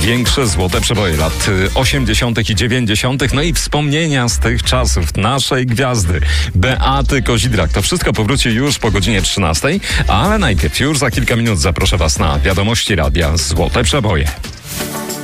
największe złote przeboje lat 80. i 90. No i wspomnienia z tych czasów naszej gwiazdy Beaty Kozidrak. To wszystko powróci już po godzinie 13, ale najpierw już za kilka minut zaproszę Was na wiadomości radia Złote Przeboje.